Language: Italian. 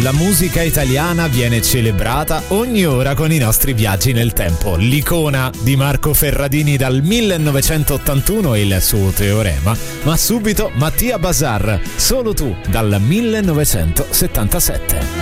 La musica italiana viene celebrata ogni ora con i nostri viaggi nel tempo. L'icona di Marco Ferradini dal 1981 e il suo teorema, ma subito Mattia Bazar, Solo tu, dal 1977.